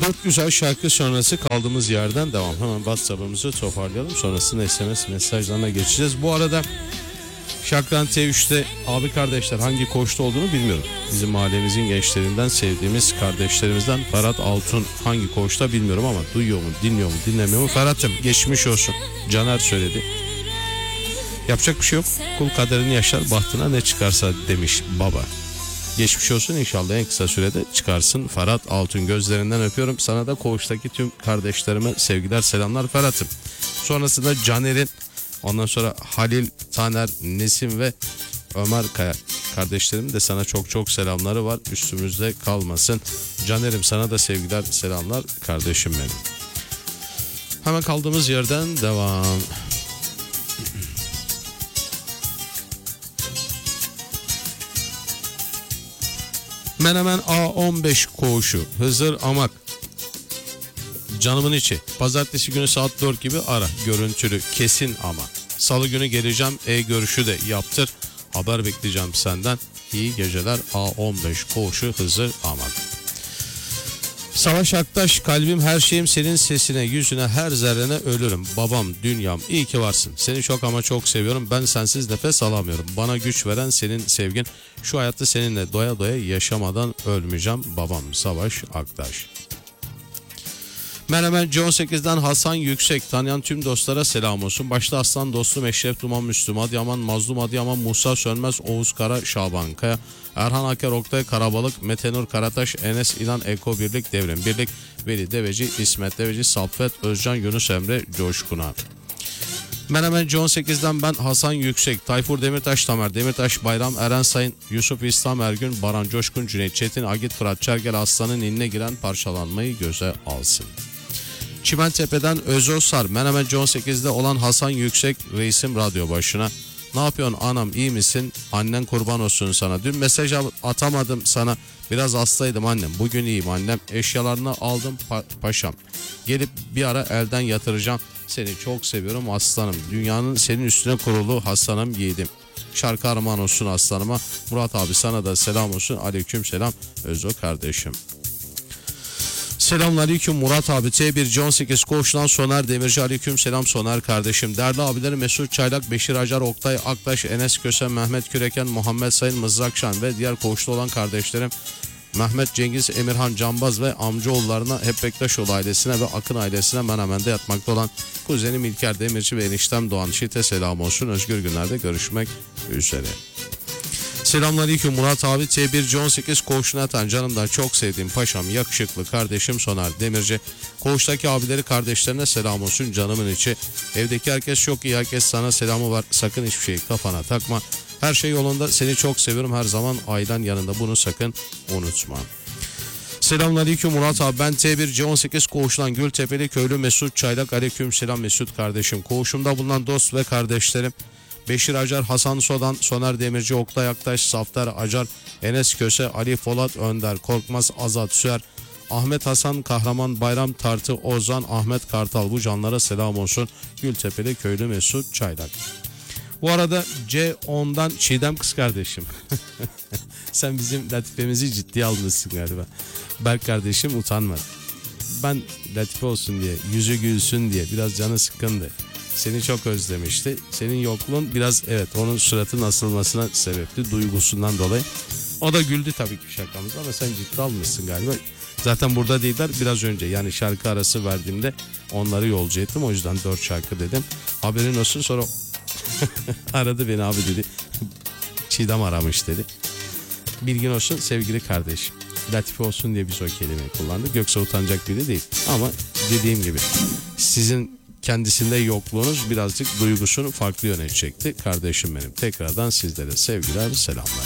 Dört güzel şarkı sonrası kaldığımız yerden devam. Hemen WhatsApp'ımızı toparlayalım. Sonrasında SMS mesajlarına geçeceğiz. Bu arada Şakran T3'te abi kardeşler hangi koğuşta olduğunu bilmiyorum. Bizim mahallemizin gençlerinden sevdiğimiz kardeşlerimizden Ferhat Altun hangi koğuşta bilmiyorum ama duyuyor mu, dinliyor mu, dinlemiyor mu? Ferhat'ım geçmiş olsun. Caner söyledi. Yapacak bir şey yok. Kul kaderini yaşar, bahtına ne çıkarsa demiş baba. Geçmiş olsun, inşallah en kısa sürede çıkarsın Ferhat Altun. Gözlerinden öpüyorum. Sana da koğuştaki tüm kardeşlerime sevgiler, selamlar Ferhat'ım. Sonrasında Caner'in, ondan sonra Halil, Taner, Nesim ve Ömer Kaya kardeşlerim de sana çok çok selamları var. Üstümüzde kalmasın. Caner'im sana da sevgiler, selamlar kardeşim benim. Hemen kaldığımız yerden devam. Menemen A15 koğuşu Hızır Amak. Canımın içi. Pazartesi günü saat 4 gibi ara. Görüntülü kesin ama. Salı günü geleceğim. E-görüşü de yaptır. Haber bekleyeceğim senden. İyi geceler. A15 koğuşu Hızır Amak. Savaş Aktaş, kalbim her şeyim senin sesine, yüzüne, her zerrene ölürüm. Babam, dünyam, iyi ki varsın. Seni çok ama çok seviyorum. Ben sensiz nefes alamıyorum. Bana güç veren senin sevgin. Şu hayatta seninle doya doya yaşamadan ölmeyeceğim. Babam, Savaş Aktaş. Menemen C18'den Hasan Yüksek, tanıyan tüm dostlara selam olsun. Başta aslan dostum Eşref Duman, Müslüm Adıyaman, Mazlum Adıyaman, Musa Sönmez, Oğuz Kara, Şaban Kaya, Erhan Aker, Oktay Karabalık, Metenur Karataş, Enes İnan, Eko Birlik, Devrim Birlik, Veli Deveci, İsmet Deveci, Saffet Özcan, Yunus Emre Coşkun'a. Menemen C18'den ben Hasan Yüksek, Tayfur Demirtaş, Tamer Demirtaş, Bayram Eren Sayın, Yusuf İslam Ergün, Baran Coşkun, Cüneyt Çetin, Agit Fırat Çergel, Aslan'ın inine giren parçalanmayı göze alsın. Çimentepe'den Özo Sar, Menemen C18'de olan Hasan Yüksek, reisim radyo başına. Ne yapıyorsun anam, iyi misin? Annen kurban olsun sana. Dün mesaj atamadım sana. Biraz hastaydım annem. Bugün iyiyim annem. Eşyalarını aldım paşam. Gelip bir ara elden yatıracağım. Seni çok seviyorum aslanım. Dünyanın senin üstüne kurulu Hasan'ım yiğidim. Şarkı armağan olsun aslanıma. Murat abi sana da selam olsun. Aleyküm selam Özo kardeşim. Selamünaleyküm Murat abi. T1 C18 koğuşundan Soner Demirci. Aleyküm selam Soner kardeşim. Değerli abilerim Mesut Çaylak, Beşir Acar, Oktay Aktaş, Enes Köse, Mehmet Küreken, Muhammed Sayın, Mızrakşan ve diğer koğuşta olan kardeşlerim Mehmet Cengiz, Emirhan Cambaz ve amcaoğullarına, hep Bektaşoğlu ailesine ve Akın ailesine Menemen'de yatmakta olan kuzenim İlker Demirci ve eniştem Doğan Şit'e selam olsun. Özgür günlerde görüşmek üzere. Selamünaleyküm Murat abi. T1 C18 koğuşuna atan canımdan çok sevdiğim paşam, yakışıklı kardeşim Soner Demirci. Koğuştaki abileri kardeşlerine selam olsun canımın içi. Evdeki herkes çok iyi, herkes sana selamı var. Sakın hiçbir şeyi kafana takma. Her şey yolunda, seni çok seviyorum, her zaman ailen yanında, bunu sakın unutma. Selamünaleyküm Murat abi. Ben T1 C18 koğuşundan Gültepeli köylü Mesut Çaylak. Aleyküm selam Mesut kardeşim. Koğuşumda bulunan dost ve kardeşlerim Beşir Acar, Hasan Sodan, Soner Demirci, Oktay Aktaş, Saftar Acar, Enes Köse, Ali Polat Önder, Korkmaz Azat Süer, Ahmet Hasan Kahraman, Bayram Tartı Ozan, Ahmet Kartal, bu canlara selam olsun. Gültepeli köylü Mesut Çaylak. Bu arada C10'dan Çiğdem kız kardeşim. Sen bizim latifemizi ciddiye almışsın galiba. Berk kardeşim utanma. Ben latife olsun diye, yüzü gülsün diye, biraz canı sıkkındı. Seni çok özlemişti. Senin yokluğun biraz, evet, onun suratının asılmasına sebepti, duygusundan dolayı. O da güldü tabii ki şakamıza ama sen ciddi almışsın galiba. Zaten burada değiller, biraz önce, yani şarkı arası verdiğimde onları yolcu ettim. O yüzden 4 şarkı dedim. Haberin olsun. Sonra aradı beni, abi dedi. Çiğdem aramış dedi. Bilgin olsun sevgili kardeşim. Latife olsun diye biz o kelimeyi kullandık. Yoksa utanacak biri değil. Ama dediğim gibi sizin kendisinde yokluğunuz birazcık duygusunu farklı yöne çekti. Kardeşim benim. Tekrardan sizlere sevgiler, selamlar.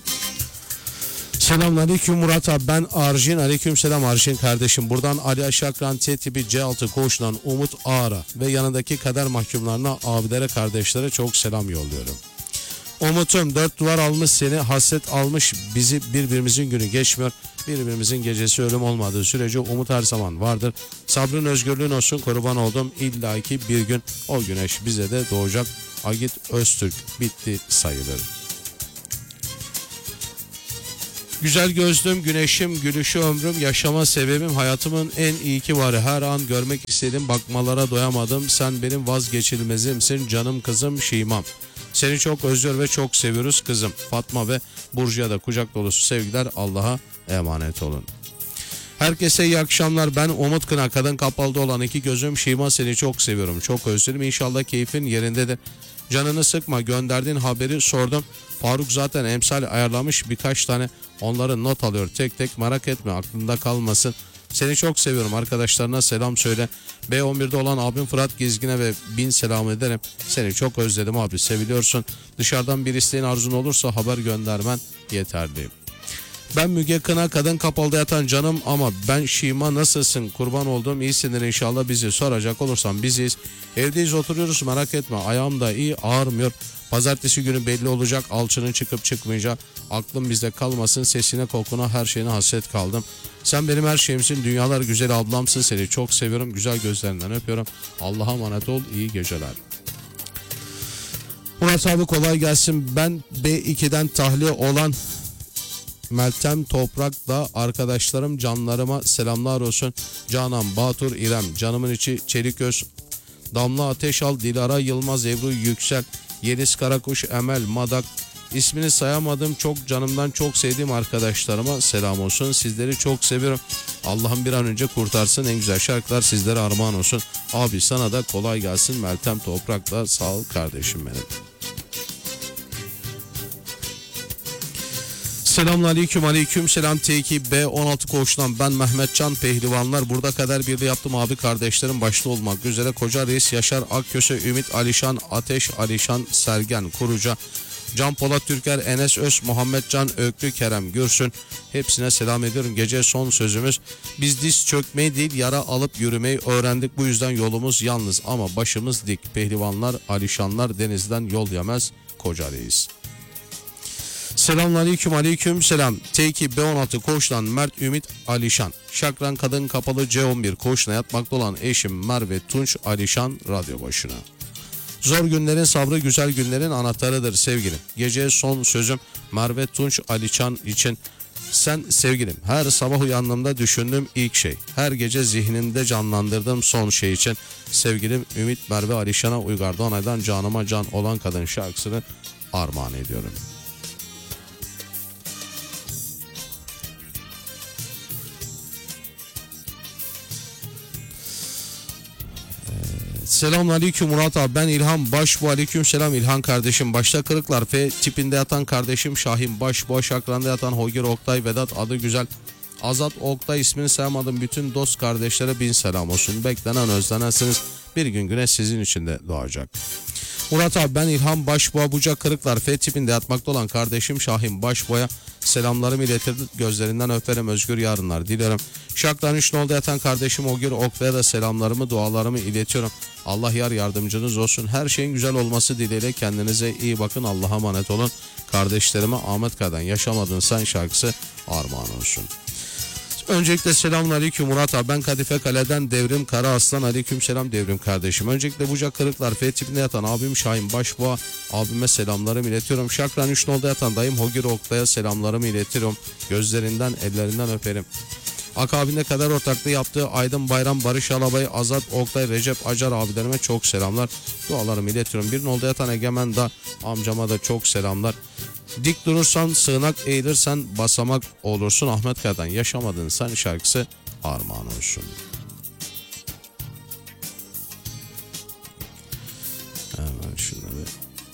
Selamünaleyküm Murat abi. Ben Arjin. Aleyküm selam Arjin kardeşim. Buradan Ali Aşakran T tipi C6 koğuşundan Umut Ağar'a ve yanındaki kader mahkumlarına, abilere, kardeşlere çok selam yolluyorum. Umut'um, 4 duvar almış seni, hasret almış bizi, birbirimizin günü geçmiyor. Birbirimizin gecesi ölüm olmadığı sürece umut her zaman vardır. Sabrın özgürlüğün olsun, kurban oldum. İlla ki bir gün o güneş bize de doğacak. Agit Öztürk, bitti sayılır. Güzel gözlüm, güneşim, gülüşü ömrüm, yaşama sebebim, hayatımın en iyi ki varı. Her an görmek istedim, bakmalara doyamadım. Sen benim vazgeçilmezimsin, canım kızım Şimam. Seni çok özlüyor ve çok seviyoruz kızım. Fatma ve Burcu'ya da kucak dolusu sevgiler, Allah'a emanet olun. Herkese iyi akşamlar. Ben Umut Kına, kadın kapalıda olan iki gözüm Şima, seni çok seviyorum. Çok özledim. İnşallah keyfin yerindedir. Canını sıkma, gönderdiğin haberi sordum. Faruk zaten emsal ayarlamış birkaç tane, onları not alıyor tek tek, merak etme, aklında kalmasın. Seni çok seviyorum, arkadaşlarına selam söyle. B11'de olan abim Fırat Gizgin'e ve bin selam ederim. Seni çok özledim abi, seviliyorsun. Dışarıdan bir isteğin, arzun olursa haber göndermen yeterli. Ben Müge Kına, kadın kapalıda yatan canım ama ben Şima, nasılsın? Kurban olduğum, iyisindir inşallah. Bizi soracak olursan biziz. Evdeyiz, oturuyoruz, merak etme. Ayağım da iyi, ağrımıyor. Pazartesi günü belli olacak alçının çıkıp çıkmayacak. Aklım bizde kalmasın, sesine kokuna her şeyine hasret kaldım. Sen benim her şeyimsin, dünyalar güzeli ablamsın, seni çok seviyorum. Güzel gözlerinden öpüyorum. Allah'a emanet ol, iyi geceler. Murat abi kolay gelsin. Ben B2'den tahliye olan Meltem Toprak'la arkadaşlarım, canlarıma selamlar olsun. Canan, Batur, İrem, canımın içi Çeliköz, Damla Ateşal, Dilara Yılmaz, Ebru Yüksel, Yeliz Karakuş, Emel Madak, ismini sayamadım, çok canımdan çok sevdiğim arkadaşlarıma selam olsun. Sizleri çok seviyorum. Allah'ım bir an önce kurtarsın. En güzel şarkılar sizlere armağan olsun. Abi sana da kolay gelsin. Meltem Toprak'la sağ ol kardeşim benim. Selamünaleyküm, aleyküm selam. T2 B16 koğuştan ben Mehmetcan Pehlivanlar. Burada kader birliği yaptım abi kardeşlerim başta olmak üzere. Koca Reis, Yaşar Akköse, Ümit Alişan, Ateş Alişan, Sergen Kuruca, Can Polat Türker, Enes Öz, Muhammed Can Öklü, Kerem Gürsün. Hepsine selam ediyorum. Gece son sözümüz: biz diz çökmeyi değil, yara alıp yürümeyi öğrendik. Bu yüzden yolumuz yalnız ama başımız dik. Pehlivanlar, Alişanlar denizden yol yemez. Koca Reis. Selamünaleyküm, aleyküm selam. T2 B16 koğuştan Mert Ümit Alişan. Şakran kadın kapalı C11 koğuşuna yatmakta olan eşim Merve Tunç Alişan radyo başına. Zor günlerin sabrı, güzel günlerin anahtarıdır sevgilim. Geceye son sözüm Merve Tunç Alişan için. Sen sevgilim, her sabah uyandığımda düşündüğüm ilk şey, her gece zihnimde canlandırdığım son şey için. Sevgilim Ümit Merve Alişan'a Uygar Doğanay'dan Canıma Can Olan Kadın şarkısını armağan ediyorum. Selamünaleyküm Murat abi, ben İlhan Başbu. Aleyküm selam İlhan kardeşim. Başta kırıklar, F tipinde yatan kardeşim Şahin Başbu, Şakran'da yatan Hogir Oktay, Vedat adı güzel Azat Oktay, ismini sayamadım, bütün dost kardeşlere bin selam olsun. Beklenen özlenensiniz, bir gün güneş sizin için de doğacak. Murat abi, ben İlhan Başbuğa, Buca Kırıklar, F tipinde yatmakta olan kardeşim Şahin Başbuğ'a selamlarımı iletirdim, gözlerinden öperim, özgür yarınlar diliyorum. Şakran 3 nolda yatan kardeşim Ogir Oktay'a da selamlarımı, dualarımı iletiyorum. Allah yar yardımcınız olsun. Her şeyin güzel olması dileğiyle kendinize iyi bakın. Allah'a emanet olun. Kardeşlerime Ahmet Kaya'dan Yaşamadın Sen şarkısı armağan olsun. Öncelikle selamünaleyküm Murat abi, ben Kadife Kale'den Devrim Kara Aslan. Aleyküm selam Devrim kardeşim. Öncelikle Bucak Kırıklar F tipinde yatan abim Şahin Başboğa, abime selamlarımı iletiyorum. Şakran 3 nolda yatan dayım Hogir Oktay'a selamlarımı iletiyorum. Gözlerinden ellerinden öperim. Akabinde kadar ortaklığı yaptığı Aydın Bayram, Barış Alabay, Azat Oktay, Recep Acar abilerime çok selamlar. Dualarımı iletiyorum. Bir nolda yatan Egemen da amcama da çok selamlar. Dik durursan sığınak, eğilirsen basamak olursun. Ahmet Kaya'dan Yaşamadın Sen şarkısı armağan olsun. Hemen şunları